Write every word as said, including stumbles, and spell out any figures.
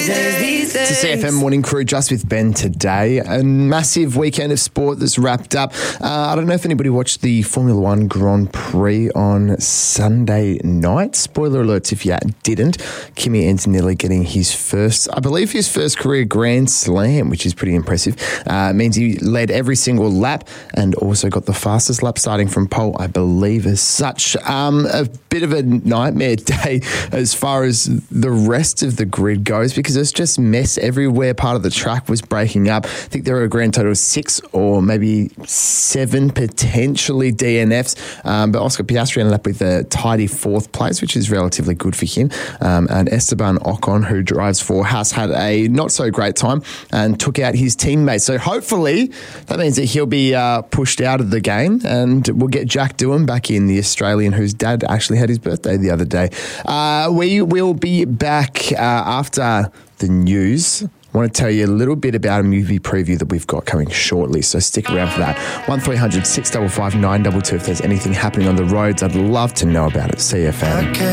It's a C F M Morning Crew just with Ben today. A massive weekend of sport that's wrapped up. Uh, I don't know if anybody watched the Formula One Grand Prix on Sunday night. Spoiler alerts if you didn't. Kimi Antonelli getting his first, I believe his first career Grand Slam, which is pretty impressive. Uh, it means he led every single lap and also got the fastest lap starting from pole, I believe, as such. Um, a bit of a nightmare day as far as the rest of the grid goes because it's just mess everywhere. Part of the track was breaking up. I think there were a grand total of six or maybe seven potentially D N Fs, um, but Oscar Piastri ended up with a tidy fourth place, which is relatively good for him. Um, and Esteban Ocon, who drives for Haas, had a not so great time and took out his teammate. So hopefully that means that he'll be uh, pushed out of the game, and we'll get Jack Doohan back in, the Australian whose dad actually had his birthday the other day. Uh, we will be back uh, after the news. I want to tell you a little bit about a movie preview that we've got coming shortly, so stick around for that. one three hundred six five five nine two two if there's anything happening on the roads. I'd love to know about it. C F M.